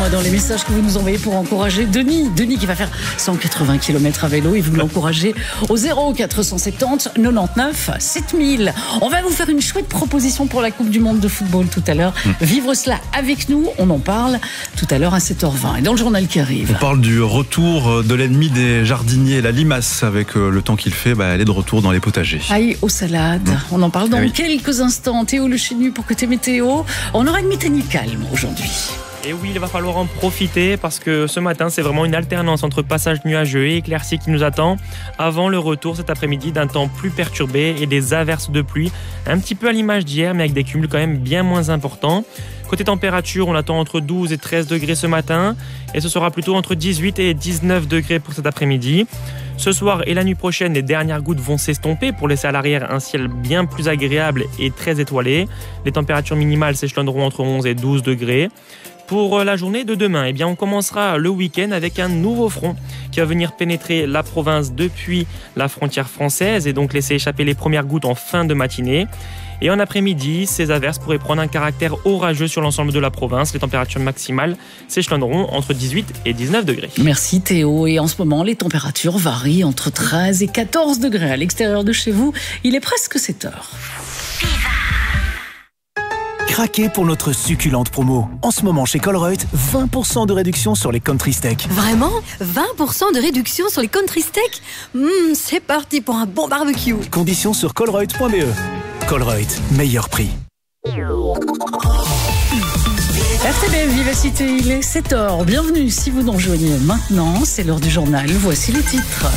moi dans les messages que vous nous envoyez pour encourager Denis. Denis qui va faire 180 km à vélo et vous l'encouragez au 0 470 99 7000. On va vous faire une chouette proposition pour la Coupe du Monde de football tout à l'heure. Vivre cela avec nous, on en parle tout à l'heure à 7h20. Et dans le journal qui arrive. On parle du retour de l'ennemi des jardiniers, la limace. Avec le temps qu'il fait, elle est de retour dans les potagers. Aïe aux salades. On en parle dans quelques instants. Théo le Chénu pour Côté Météo. On aura une météo calme aujourd'hui. Et oui, il va falloir en profiter parce que ce matin, c'est vraiment une alternance entre passage nuageux et éclaircies qui nous attend avant le retour cet après-midi d'un temps plus perturbé et des averses de pluie, un petit peu à l'image d'hier, mais avec des cumuls quand même bien moins importants. Côté température, on attend entre 12 et 13 degrés ce matin et ce sera plutôt entre 18 et 19 degrés pour cet après-midi. Ce soir et la nuit prochaine, les dernières gouttes vont s'estomper pour laisser à l'arrière un ciel bien plus agréable et très étoilé. Les températures minimales s'échelonneront entre 11 et 12 degrés. Pour la journée de demain, on commencera le week-end avec un nouveau front qui va venir pénétrer la province depuis la frontière française et donc laisser échapper les premières gouttes en fin de matinée. Et en après-midi, ces averses pourraient prendre un caractère orageux sur l'ensemble de la province. Les températures maximales s'échelonneront entre 18 et 19 degrés. Merci Théo. Et en ce moment, les températures varient entre 13 et 14 degrés à l'extérieur de chez vous. Il est presque 7h. Craquez pour notre succulente promo. En ce moment chez Colruyt, 20% de réduction sur les country steaks. Vraiment ? 20% de réduction sur les country steaks ? C'est parti pour un bon barbecue. Conditions sur colruyt.be. Colruyt, meilleur prix. RTBF Vivacité, il est 7h. Bienvenue si vous nous rejoignez maintenant. C'est l'heure du journal. Voici les titres.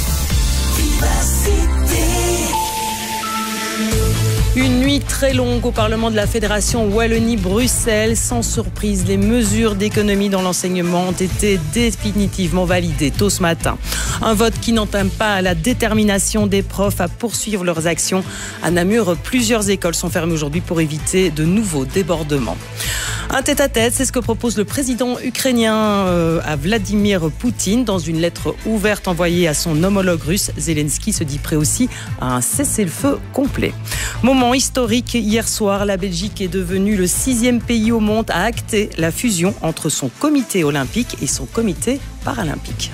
Une nuit très longue au Parlement de la Fédération Wallonie-Bruxelles. Sans surprise, les mesures d'économie dans l'enseignement ont été définitivement validées tôt ce matin. Un vote qui n'entame pas la détermination des profs à poursuivre leurs actions. À Namur, plusieurs écoles sont fermées aujourd'hui pour éviter de nouveaux débordements. Un tête-à-tête, c'est ce que propose le président ukrainien à Vladimir Poutine. Dans une lettre ouverte envoyée à son homologue russe, Zelensky se dit prêt aussi à un cessez-le-feu complet. Moment historique, hier soir, la Belgique est devenue le 6e pays au monde à acter la fusion entre son comité olympique et son comité paralympique.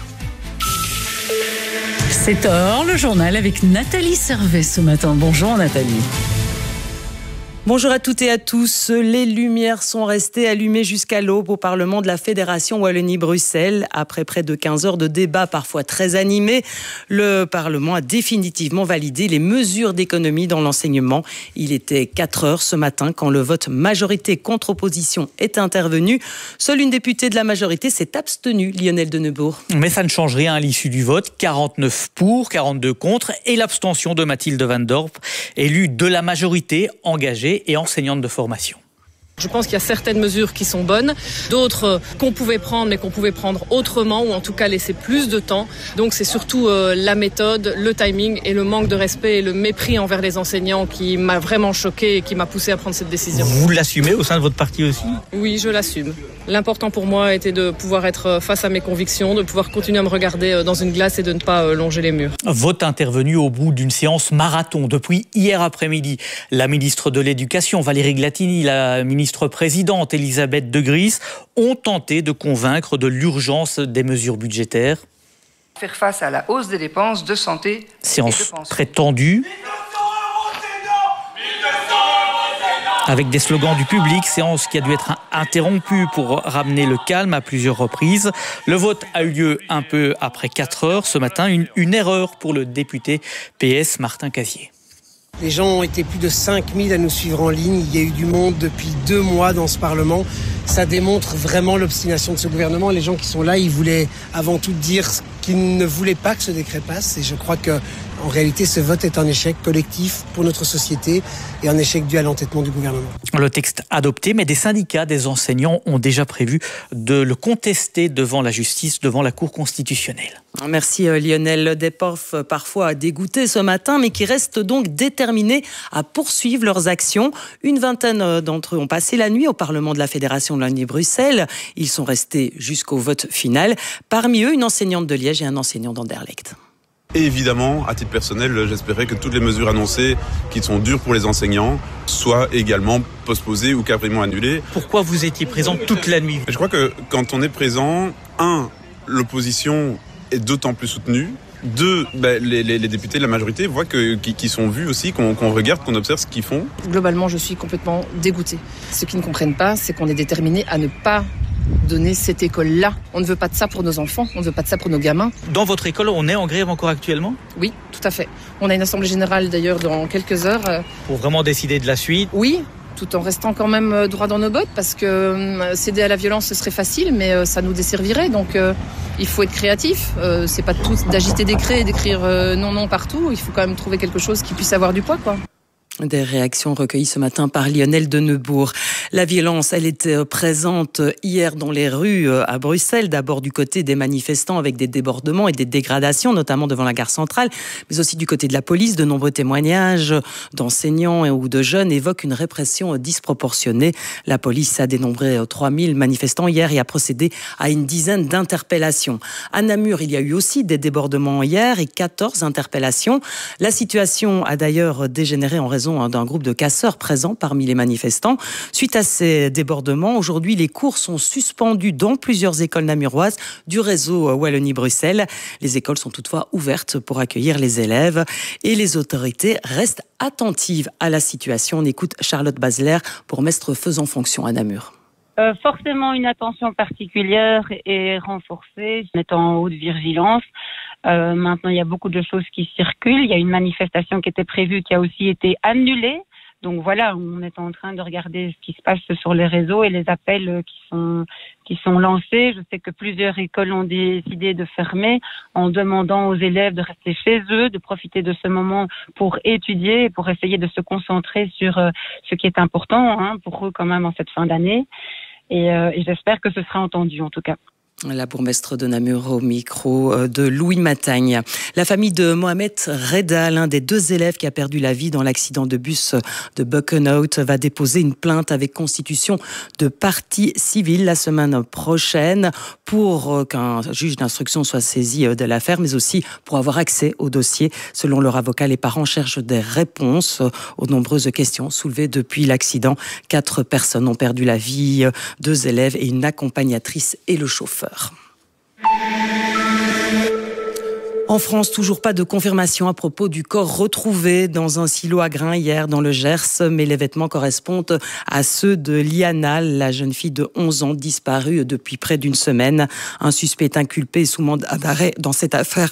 7h, le journal avec Nathalie Servet ce matin. Bonjour Nathalie. Bonjour à toutes et à tous. Les lumières sont restées allumées jusqu'à l'aube au Parlement de la Fédération Wallonie-Bruxelles. Après près de 15 heures de débats parfois très animés, le Parlement a définitivement validé les mesures d'économie dans l'enseignement. Il était 4 heures ce matin quand le vote majorité contre opposition est intervenu. Seule une députée de la majorité s'est abstenue, Lionel Denebourg. Mais ça ne change rien à l'issue du vote. 49 pour, 42 contre et l'abstention de Mathilde Van Dorp, élue de la majorité engagée et enseignante de formation. Je pense qu'il y a certaines mesures qui sont bonnes, d'autres qu'on pouvait prendre mais qu'on pouvait prendre autrement ou en tout cas laisser plus de temps. Donc c'est surtout la méthode, le timing et le manque de respect et le mépris envers les enseignants qui m'a vraiment choquée et qui m'a poussée à prendre cette décision. Vous l'assumez au sein de votre parti aussi ? Oui, je l'assume. L'important pour moi était de pouvoir être face à mes convictions, de pouvoir continuer à me regarder dans une glace et de ne pas longer les murs. Vote intervenu au bout d'une séance marathon. Depuis hier après-midi, la ministre de l'Éducation, Valérie Glatini, la ministre présidente Elisabeth De Gries ont tenté de convaincre de l'urgence des mesures budgétaires. Faire face à la hausse des dépenses de santé. Séance très tendue. Avec des slogans du public, séance qui a dû être interrompue pour ramener le calme à plusieurs reprises. Le vote a eu lieu un peu après 4 heures ce matin. Une erreur pour le député PS Martin Casier. Les gens ont été plus de 5000 à nous suivre en ligne. Il y a eu du monde depuis 2 mois dans ce Parlement. Ça démontre vraiment l'obstination de ce gouvernement. Les gens qui sont là, ils voulaient avant tout dire qu'ils ne voulaient pas que ce décret passe. Et je crois qu'en réalité, ce vote est un échec collectif pour notre société et un échec dû à l'entêtement du gouvernement. Le texte adopté, mais des syndicats, des enseignants ont déjà prévu de le contester devant la justice, devant la Cour constitutionnelle. Merci Lionel. Des profs parfois dégoûtés ce matin, mais qui restent donc déterminés à poursuivre leurs actions. Une vingtaine d'entre eux ont passé la nuit au Parlement de la Fédération Wallonie-Bruxelles. Ils sont restés jusqu'au vote final. Parmi eux, une enseignante de Liège et un enseignant d'Anderlecht. Et évidemment, à titre personnel, j'espérais que toutes les mesures annoncées qui sont dures pour les enseignants soient également postposées ou carrément annulées. Pourquoi vous étiez présent toute la nuit ? Je crois que quand on est présent, l'opposition est d'autant plus soutenue. 2, les députés de la majorité voient qu'ils sont vus aussi, qu'on regarde, qu'on observe ce qu'ils font. Globalement, je suis complètement dégoûtée. Ce qu'ils ne comprennent pas, c'est qu'on est déterminés à ne pas donner cette école-là. On ne veut pas de ça pour nos enfants, on ne veut pas de ça pour nos gamins. Dans votre école, on est en grève encore actuellement ? Oui, tout à fait. On a une assemblée générale d'ailleurs dans quelques heures. Pour vraiment décider de la suite ? Oui, tout en restant quand même droit dans nos bottes, parce que céder à la violence, ce serait facile, mais ça nous desservirait. Donc il faut être créatif. C'est pas tout d'agiter des craies et d'écrire non partout. Il faut quand même trouver quelque chose qui puisse avoir du poids, quoi. Des réactions recueillies ce matin par Lionel de Neubourg. La violence, elle était présente hier dans les rues à Bruxelles, d'abord du côté des manifestants avec des débordements et des dégradations, notamment devant la gare centrale, mais aussi du côté de la police. De nombreux témoignages d'enseignants ou de jeunes évoquent une répression disproportionnée. La police a dénombré 3000 manifestants hier et a procédé à une dizaine d'interpellations. À Namur, il y a eu aussi des débordements hier et 14 interpellations. La situation a d'ailleurs dégénéré en raison d'un groupe de casseurs présents parmi les manifestants. Suite à ces débordements, aujourd'hui, les cours sont suspendus dans plusieurs écoles namuroises du réseau Wallonie-Bruxelles. Les écoles sont toutefois ouvertes pour accueillir les élèves et les autorités restent attentives à la situation. On écoute Charlotte Basler, bourgmestre faisant fonction à Namur. Forcément, une attention particulière est renforcée, on est en haute vigilance. Maintenant, il y a beaucoup de choses qui circulent. Il y a une manifestation qui était prévue qui a aussi été annulée. Donc voilà, on est en train de regarder ce qui se passe sur les réseaux et les appels qui sont lancés. Je sais que plusieurs écoles ont décidé de fermer en demandant aux élèves de rester chez eux, de profiter de ce moment pour étudier et pour essayer de se concentrer sur ce qui est important pour eux quand même en cette fin d'année. Et j'espère que ce sera entendu en tout cas. La bourgmestre de Namur au micro de Louis Matagne. La famille de Mohamed Reda, l'un des 2 élèves qui a perdu la vie dans l'accident de bus de Buckenhout, va déposer une plainte avec constitution de partie civile la semaine prochaine pour qu'un juge d'instruction soit saisi de l'affaire, mais aussi pour avoir accès au dossier. Selon leur avocat, les parents cherchent des réponses aux nombreuses questions soulevées depuis l'accident. 4 personnes ont perdu la vie, 2 élèves et une accompagnatrice et le chauffeur. En France, toujours pas de confirmation à propos du corps retrouvé dans un silo à grains hier dans le Gers, mais les vêtements correspondent à ceux de Liana, la jeune fille de 11 ans disparue depuis près d'une semaine. Un suspect est inculpé sous mandat d'arrêt dans cette affaire.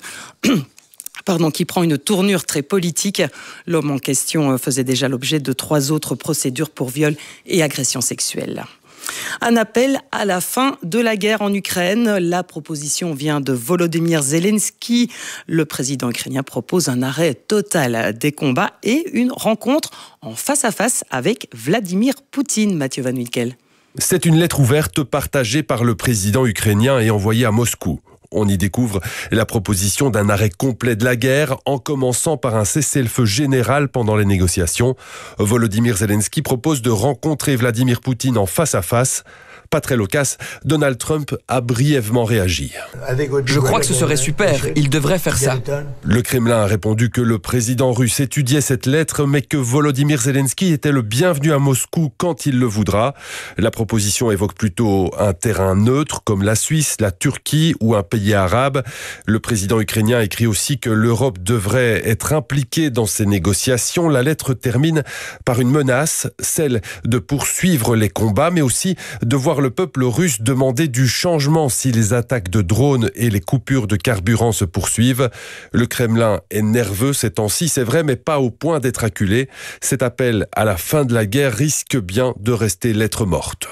Qui prend une tournure très politique. L'homme en question faisait déjà l'objet de 3 autres procédures pour viol et agression sexuelle. Un appel à la fin de la guerre en Ukraine. La proposition vient de Volodymyr Zelensky. Le président ukrainien propose un arrêt total des combats et une rencontre en face à face avec Vladimir Poutine. Mathieu Van Winkel. C'est une lettre ouverte partagée par le président ukrainien et envoyée à Moscou. On y découvre la proposition d'un arrêt complet de la guerre, en commençant par un cessez-le-feu général pendant les négociations. Volodymyr Zelensky propose de rencontrer Vladimir Poutine en face à face. Pas très loquace, Donald Trump a brièvement réagi. Je crois que ce serait super, il devrait faire ça. Le Kremlin a répondu que le président russe étudiait cette lettre, mais que Volodymyr Zelensky était le bienvenu à Moscou quand il le voudra. La proposition évoque plutôt un terrain neutre, comme la Suisse, la Turquie ou un pays arabe. Le président ukrainien écrit aussi que l'Europe devrait être impliquée dans ces négociations. La lettre termine par une menace, celle de poursuivre les combats, mais aussi de voir le peuple russe demander du changement si les attaques de drones et les coupures de carburant se poursuivent. Le Kremlin est nerveux ces temps-ci, c'est vrai, mais pas au point d'être acculé. Cet appel à la fin de la guerre risque bien de rester lettre morte.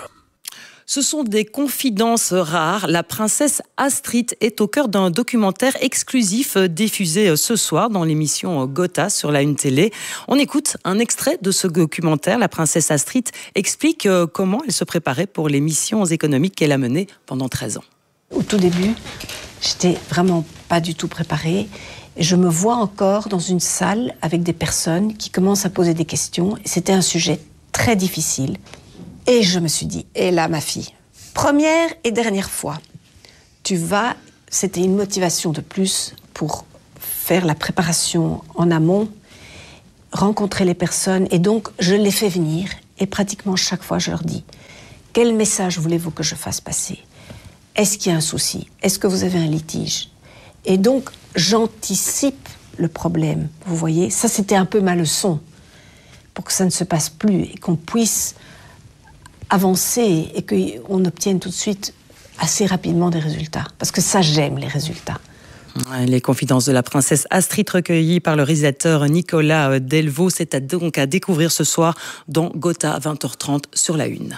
Ce sont des confidences rares. La princesse Astrid est au cœur d'un documentaire exclusif diffusé ce soir dans l'émission Gotha sur la Une Télé. On écoute un extrait de ce documentaire. La princesse Astrid explique comment elle se préparait pour les missions économiques qu'elle a menées pendant 13 ans. Au tout début, j'étais vraiment pas du tout préparée. Je me vois encore dans une salle avec des personnes qui commencent à poser des questions. C'était un sujet très difficile. Et je me suis dit, et là ma fille, première et dernière fois, c'était une motivation de plus pour faire la préparation en amont, rencontrer les personnes, et donc je les fais venir, et pratiquement chaque fois je leur dis « Quel message voulez-vous que je fasse passer ? Est-ce qu'il y a un souci ? Est-ce que vous avez un litige ?» Et donc j'anticipe le problème, vous voyez. Ça, c'était un peu ma leçon, pour que ça ne se passe plus, et qu'on puisse avancer, et qu'on obtienne tout de suite assez rapidement des résultats. Parce que ça, j'aime les résultats. Les confidences de la princesse Astrid recueillies par le réalisateur Nicolas Delvaux. C'est donc à découvrir ce soir dans Gotha à 20h30 sur la Une.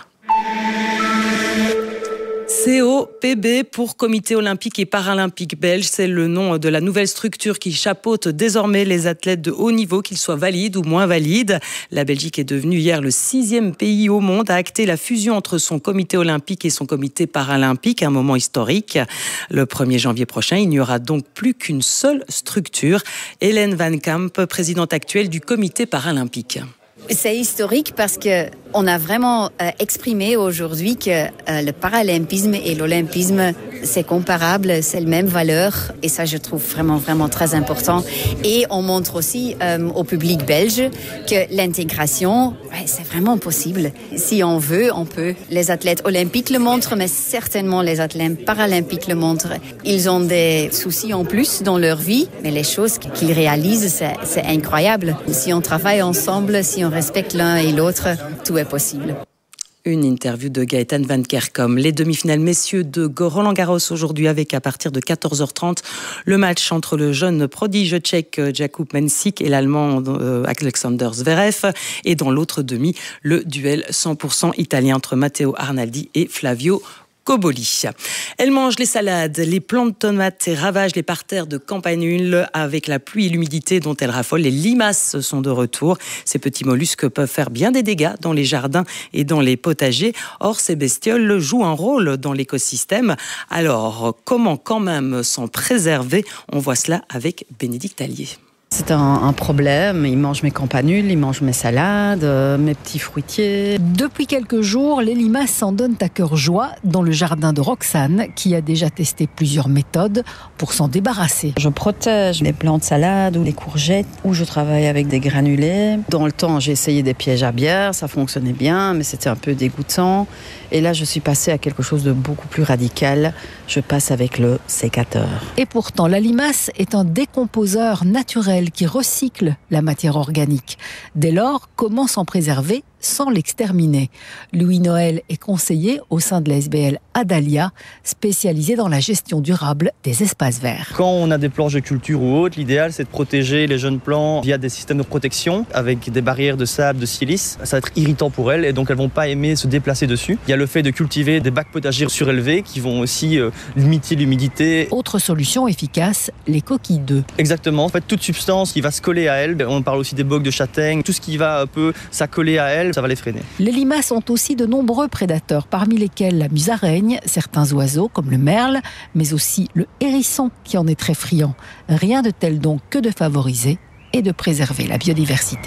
COPB pour Comité olympique et paralympique belge, c'est le nom de la nouvelle structure qui chapeaute désormais les athlètes de haut niveau, qu'ils soient valides ou moins valides. La Belgique est devenue hier le 6e pays au monde à acter la fusion entre son comité olympique et son comité paralympique, un moment historique. Le 1er janvier prochain, il n'y aura donc plus qu'une seule structure. Hélène Van Kamp, présidente actuelle du comité paralympique. C'est historique parce que on a vraiment exprimé aujourd'hui que le paralympisme et l'olympisme, c'est comparable, c'est la même valeur, et ça je trouve vraiment très important. Et on montre aussi au public belge que l'intégration, c'est vraiment possible. Si on veut, on peut. Les athlètes olympiques le montrent, mais certainement les athlètes paralympiques le montrent. Ils ont des soucis en plus dans leur vie, mais les choses qu'ils réalisent, c'est incroyable. Si on travaille ensemble, si on respecte l'un et l'autre, tout est possible. Une interview de Gaëtan Van Kerkom. Les demi-finales messieurs de Roland-Garros aujourd'hui, avec à partir de 14h30 le match entre le jeune prodige tchèque Jakub Mensik et l'allemand Alexander Zverev. Et dans l'autre demi, le duel 100% italien entre Matteo Arnaldi et Flavio Cobolli. Elle mange les salades, les plants de tomates et ravage les parterres de Campanule. Avec la pluie et l'humidité dont elle raffole, les limaces sont de retour. Ces petits mollusques peuvent faire bien des dégâts dans les jardins et dans les potagers. Or, ces bestioles jouent un rôle dans l'écosystème. Alors, comment quand même s'en préserver ? On voit cela avec Bénédicte Allier. C'est un problème, ils mangent mes campanules, ils mangent mes salades, mes petits fruitiers. Depuis quelques jours, les limaces s'en donnent à cœur joie dans le jardin de Roxane, qui a déjà testé plusieurs méthodes pour s'en débarrasser. Je protège les plants de salade ou les courgettes, ou je travaille avec des granulés. Dans le temps, j'ai essayé des pièges à bière, ça fonctionnait bien, mais c'était un peu dégoûtant. Et là, je suis passée à quelque chose de beaucoup plus radical. Je passe avec le sécateur. Et pourtant, la limace est un décomposeur naturel qui recycle la matière organique. Dès lors, comment s'en préserver sans l'exterminer ? Louis Noël est conseiller au sein de la SBL Adalia, spécialisée dans la gestion durable des espaces verts. Quand on a des planches de culture ou autres, l'idéal c'est de protéger les jeunes plants via des systèmes de protection avec des barrières de sable, de silice. Ça va être irritant pour elles et donc elles vont pas aimer se déplacer dessus. Il y a le fait de cultiver des bacs potagers surélevés qui vont aussi limiter l'humidité. Autre solution efficace, les coquilles d'œufs. Exactement. En fait, toute substance qui va se coller à elles, on parle aussi des bocs de châtaigne, tout ce qui va un peu s'accoler à elles, ça va les freiner. Les limaces ont aussi de nombreux prédateurs, parmi lesquels la musaraigne, certains oiseaux comme le merle, mais aussi le hérisson qui en est très friand. Rien de tel donc que de favoriser et de préserver la biodiversité.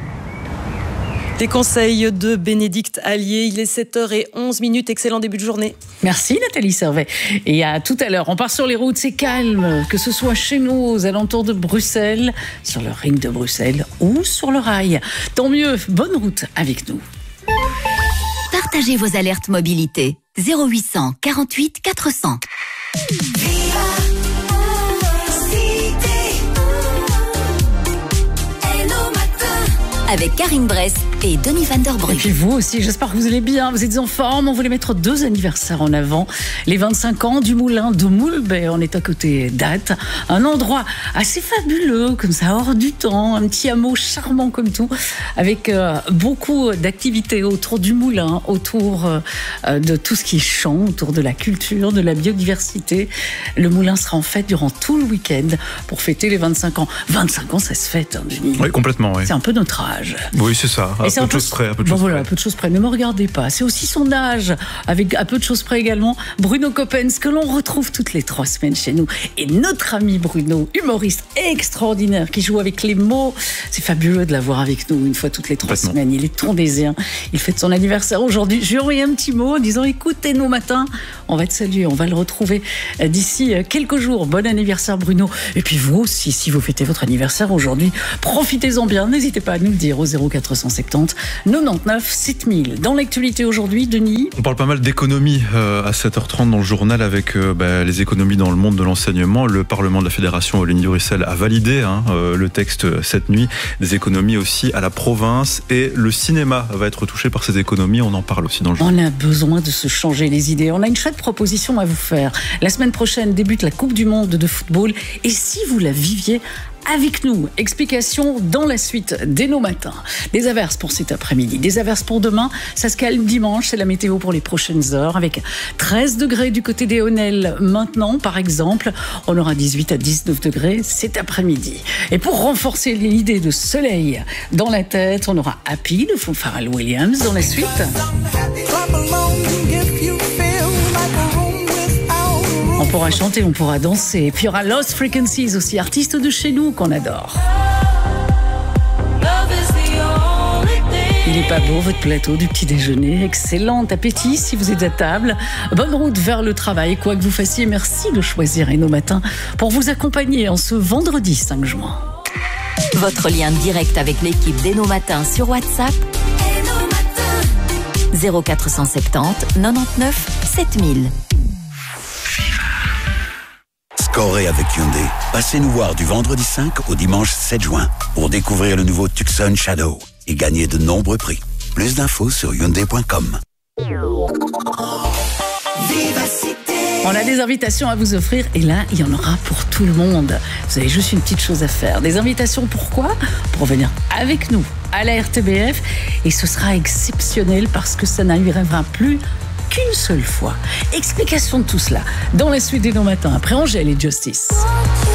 Les conseils de Bénédicte Allier, il est 7h11, excellent début de journée. Merci Nathalie Servet. Et à tout à l'heure, on part sur les routes, c'est calme, que ce soit chez nous, aux alentours de Bruxelles, sur le ring de Bruxelles ou sur le rail. Tant mieux, bonne route avec nous. Partagez vos alertes mobilité. 0800 48 400. Avec Karine Bress et Denis Van Der Brugge. Et puis vous aussi, j'espère que vous allez bien, vous êtes en forme. On voulait mettre 2 anniversaires en avant. Les 25 ans du moulin de Moulbet, on est à côté d'Ath. Un endroit assez fabuleux, comme ça, hors du temps. Un petit hameau charmant comme tout, avec beaucoup d'activités autour du moulin, autour de tout ce qui est chant, autour de la culture, de la biodiversité. Le moulin sera en fête durant tout le week-end pour fêter les 25 ans. 25 ans, ça se fête, hein, Denis. Oui, complètement, oui. C'est un peu notre âge. Oui, c'est ça. Et peu de choses près. À peu de choses près. Ne me regardez pas. C'est aussi son âge, avec à peu de choses près également. Bruno Coppens, que l'on retrouve toutes les 3 semaines chez nous. Et notre ami Bruno, humoriste extraordinaire, qui joue avec les mots. C'est fabuleux de l'avoir avec nous une fois toutes les 3 semaines. Il est tondésien. Il fête son anniversaire aujourd'hui. Je lui ai envoyé un petit mot en disant, écoutez nos matins. On va te saluer, on va le retrouver d'ici quelques jours. Bon anniversaire Bruno. Et puis vous aussi, si vous fêtez votre anniversaire aujourd'hui, profitez-en bien. N'hésitez pas à nous le dire au 0470 99 7000. Dans l'actualité aujourd'hui, Denis. On parle pas mal d'économies à 7h30 dans le journal avec les économies dans le monde de l'enseignement. Le Parlement de la Fédération Wallonie-Bruxelles a validé le texte cette nuit. Des économies aussi à la province et le cinéma va être touché par ces économies. On en parle aussi dans le journal. On a besoin de se changer les idées. On a une chouette proposition à vous faire. La semaine prochaine débute la Coupe du Monde de football. Et si vous la viviez avec nous, explication dans la suite dès nos matins. Des averses pour cet après-midi, des averses pour demain. Ça se calme dimanche, c'est la météo pour les prochaines heures avec 13 degrés du côté des Honnelles maintenant, par exemple. On aura 18 à 19 degrés cet après-midi. Et pour renforcer l'idée de soleil dans la tête, on aura Happy de Pharrell Williams dans la suite. On pourra chanter, on pourra danser. Et puis il y aura Lost Frequencies aussi, artiste de chez nous qu'on adore. Il n'est pas beau votre plateau du petit déjeuner. Excellent appétit si vous êtes à table. Bonne route vers le travail, quoi que vous fassiez. Merci de choisir Nos Matins pour vous accompagner en ce vendredi 5 juin. Votre lien direct avec l'équipe Nos Matins sur WhatsApp 0470 99 7000. Scorez avec Hyundai. Passez nous voir du vendredi 5 au dimanche 7 juin pour découvrir le nouveau Tucson Shadow et gagner de nombreux prix. Plus d'infos sur Hyundai.com. On a des invitations à vous offrir et là, il y en aura pour tout le monde. Vous avez juste une petite chose à faire. Des invitations pourquoi ? Pour venir avec nous à la RTBF et ce sera exceptionnel parce que ça n'arrivera plus qu'une seule fois. Explication de tout cela dans la suite des Nos Matins après Angèle et Justice.